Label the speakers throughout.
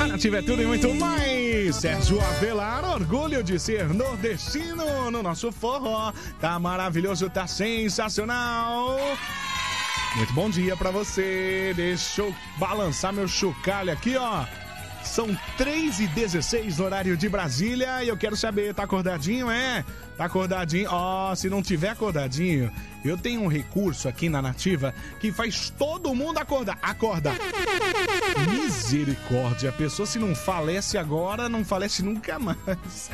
Speaker 1: Nativa é tudo e muito mais. Sérgio Avelar, orgulho de ser nordestino no nosso forró. Tá maravilhoso, tá sensacional. Muito bom dia pra você. Deixa eu balançar meu chocalho aqui, ó. São 3h16 no horário de Brasília e eu quero saber, tá acordadinho, é? Tá acordadinho? Ó, se não tiver acordadinho, eu tenho um recurso aqui na Nativa que faz todo mundo acordar. Acorda! Misericórdia, a pessoa se não falece agora, não falece nunca mais.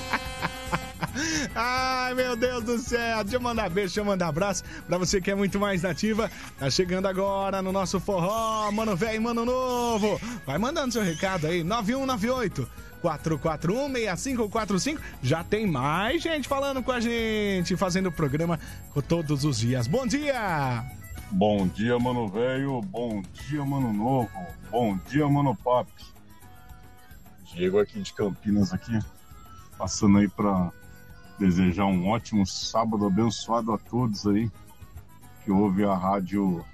Speaker 1: Ai, meu Deus do céu. Deixa eu mandar beijo, deixa eu mandar abraço pra você que é muito mais nativa. Tá chegando agora no nosso forró, mano velho, mano novo. Vai mandando seu recado aí, 9198-441-6545. Já tem mais gente falando com a gente, fazendo o programa todos os dias. Bom dia!
Speaker 2: Bom dia, mano velho. Bom dia, mano novo. Bom dia, mano papi. Diego aqui de Campinas aqui, passando aí pra desejar um ótimo sábado abençoado a todos aí que ouve a rádio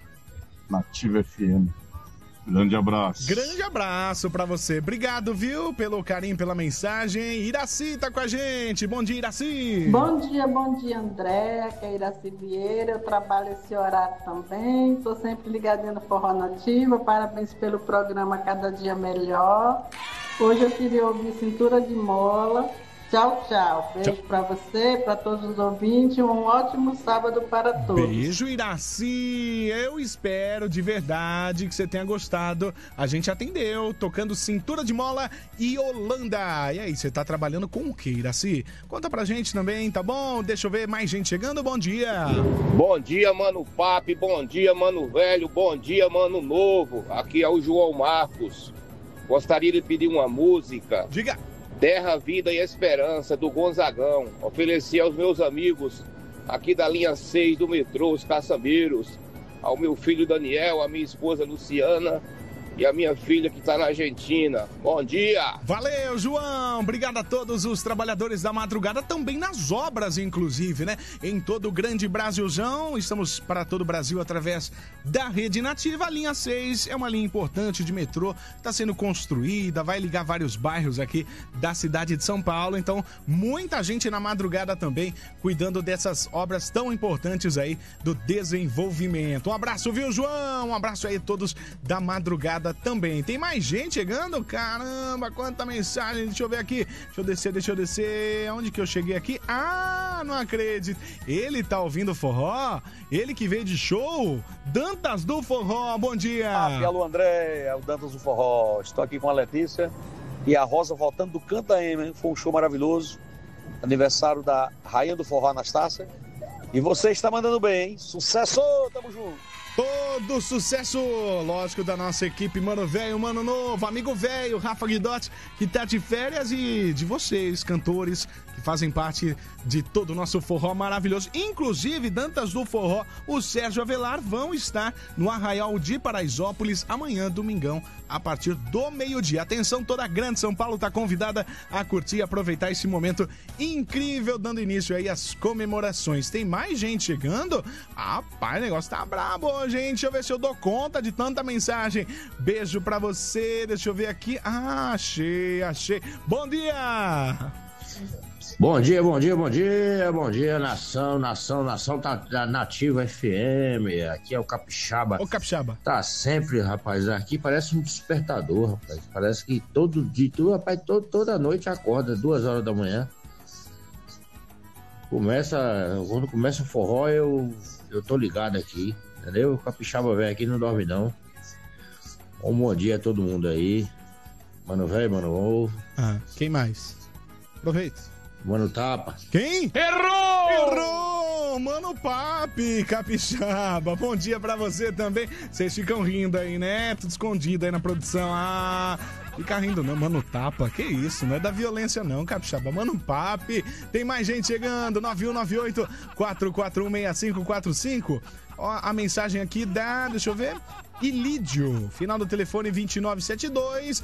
Speaker 2: Nativa FM. Grande abraço.
Speaker 1: Grande abraço pra você. Obrigado, viu, pelo carinho, pela mensagem. Iraci tá com a gente. Bom dia, Iraci.
Speaker 3: Bom dia, André. Aqui é Iraci Vieira. Eu trabalho esse horário também. Tô sempre ligadinha no Forró Nativa. Parabéns pelo programa Cada Dia Melhor. Hoje eu queria ouvir Cintura de Mola. Tchau, tchau. Beijo pra você, pra todos os ouvintes. Um ótimo sábado para todos.
Speaker 1: Beijo, Iraci. Eu espero de verdade que você tenha gostado. A gente atendeu, tocando Cintura de Mola e Holanda. E aí, você tá trabalhando com o que, Iraci? Conta pra gente também, tá bom? Deixa eu ver mais gente chegando. Bom dia.
Speaker 4: Bom dia, mano papi. Bom dia, mano velho. Bom dia, mano novo. Aqui é o João Marcos. Gostaria de pedir uma música.
Speaker 1: Diga.
Speaker 4: Terra, Vida e Esperança, do Gonzagão. Ofereci aos meus amigos aqui da linha 6 do metrô, os caçambeiros, ao meu filho Daniel, a minha esposa Luciana e a minha filha que está na Argentina. Bom dia!
Speaker 1: Valeu, João! Obrigado a todos os trabalhadores da madrugada, também nas obras, inclusive, né? Em todo o grande Brasilzão, estamos para todo o Brasil através da Rede Nativa. A linha 6 é uma linha importante de metrô, está sendo construída, vai ligar vários bairros aqui da cidade de São Paulo, então muita gente na madrugada também cuidando dessas obras tão importantes aí do desenvolvimento. Um abraço, viu, João? Um abraço aí a todos da madrugada também. Tem mais gente chegando? Caramba, quanta mensagem. Deixa eu ver aqui. Deixa eu descer. Onde que eu cheguei aqui? Ah, não acredito. Ele tá ouvindo forró? Ele que veio de show? Dantas do Forró, bom dia.
Speaker 5: Alô, André, é o Dantas do Forró. Estou aqui com a Letícia e a Rosa voltando do Canta M. Foi um show maravilhoso. Aniversário da Rainha do Forró, Anastácia. E você está mandando bem, hein? Sucesso! Tamo junto!
Speaker 1: Todo sucesso, lógico, da nossa equipe, mano velho, mano novo, amigo velho, Rafa Guidotti, que tá de férias, e de vocês, cantores, que fazem parte de todo o nosso forró maravilhoso. Inclusive, Dantas do Forró, o Sérgio Avelar vão estar no Arraial de Paraisópolis amanhã, domingão, a partir do meio-dia. Atenção, toda a Grande São Paulo tá convidada a curtir e aproveitar esse momento incrível, dando início aí às comemorações. Tem mais gente chegando? Rapaz, o negócio tá brabo hoje, hein? Deixa eu ver se eu dou conta de tanta mensagem. Beijo pra você, deixa eu ver aqui. Ah, achei. Bom dia!
Speaker 6: Bom dia, nação da Nativa FM, aqui é o Capixaba.
Speaker 1: Ô, Capixaba.
Speaker 6: Tá sempre, rapaz, aqui parece um despertador, rapaz, parece que todo dia, toda noite acorda, 2 horas da manhã. Quando começa o forró, eu tô ligado aqui, entendeu? O Capixaba velho aqui não dorme não. Um bom dia a todo mundo aí, mano velho, mano novo.
Speaker 1: Quem mais? Aproveita.
Speaker 6: Mano Tapa.
Speaker 1: Quem? Errou! Mano Papi, Capixaba. Bom dia pra você também. Vocês ficam rindo aí, né? Tudo escondido aí na produção. Fica rindo não, Mano Tapa. Que isso, não é da violência não, Capixaba. Mano Papi. Tem mais gente chegando. 9198-441-6545. Ó, a mensagem aqui da... Deixa eu ver... Ilídio, final do telefone 2972.